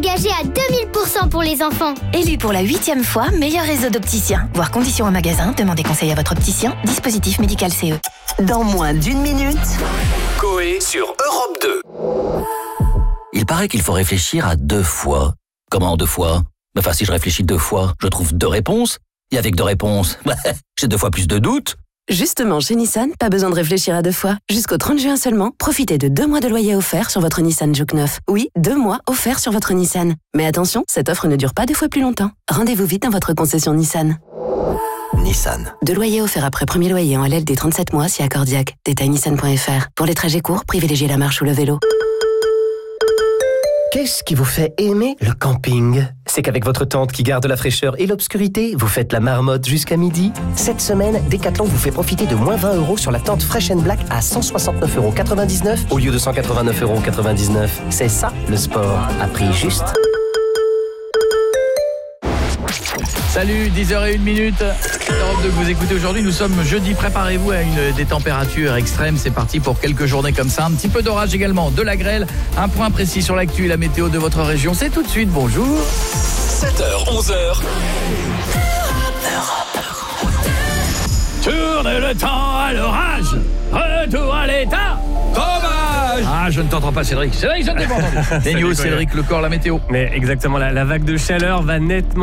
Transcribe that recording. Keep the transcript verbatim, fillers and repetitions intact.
engagé à deux mille pour cent pour les enfants. Élu pour la huitième fois meilleur réseau d'opticiens. Voir conditions en magasin, demandez conseil à votre opticien. Dispositif médical C E. Dans moins d'une minute, Coé sur Europe deux. Il paraît qu'il faut réfléchir à deux fois. Comment deux fois? Enfin, si je réfléchis deux fois, je trouve deux réponses. Et avec deux réponses, j'ai deux fois plus de doutes. Justement, chez Nissan, pas besoin de réfléchir à deux fois. Jusqu'au trente juin seulement, profitez de deux mois de loyer offert sur votre Nissan Juke neuf. Oui, deux mois offerts sur votre Nissan. Mais attention, cette offre ne dure pas deux fois plus longtemps. Rendez-vous vite dans votre concession Nissan. Nissan. Deux loyers offerts après premier loyer en L L D trente-sept mois si accordiaque. Détail nissan point f r. Pour les trajets courts, privilégiez la marche ou le vélo. Qu'est-ce qui vous fait aimer le camping? C'est qu'avec votre tente qui garde la fraîcheur et l'obscurité, vous faites la marmotte jusqu'à midi. Cette semaine, Decathlon vous fait profiter de moins vingt euros sur la tente Fresh and Black à cent soixante-neuf euros quatre-vingt-dix-neuf au lieu de cent quatre-vingt-neuf euros quatre-vingt-dix-neuf. C'est ça, le sport, à prix juste. Salut, dix heures zéro une minute. Europe deux que vous écoutez aujourd'hui, nous sommes jeudi, préparez-vous à une des températures extrêmes, c'est parti pour quelques journées comme ça, un petit peu d'orage également, de la grêle, un point précis sur l'actu et la météo de votre région, c'est tout de suite, bonjour. sept heures, onze heures. Tourne le temps à l'orage, retour à l'état. Dommage. Ah, je ne t'entends pas, Cédric. Cédric, je ne t'ai pas entendu. Des news, Cédric Lecor, la météo. Mais exactement, la, la vague de chaleur va nettement